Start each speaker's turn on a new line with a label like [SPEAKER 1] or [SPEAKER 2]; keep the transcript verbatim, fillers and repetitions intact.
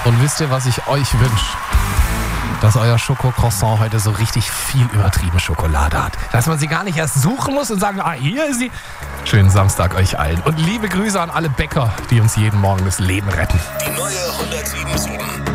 [SPEAKER 1] Und wisst ihr, was ich euch wünsche? Dass euer Schokocroissant heute so richtig viel übertrieben Schokolade hat. Dass man sie gar nicht erst suchen muss und sagen, ah, hier ist sie. Schönen Samstag euch allen. Und liebe Grüße an alle Bäcker, die uns jeden Morgen das Leben retten.
[SPEAKER 2] Die neue hundertsieben Komma sieben.